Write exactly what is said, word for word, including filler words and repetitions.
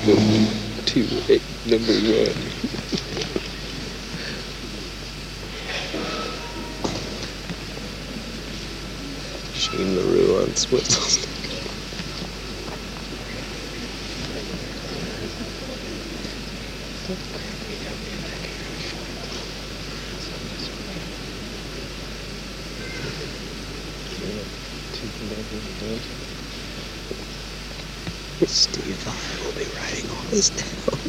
Number two, eight, number one. Shane LaRue on Swizzles. Steve Vai will be writing all this down.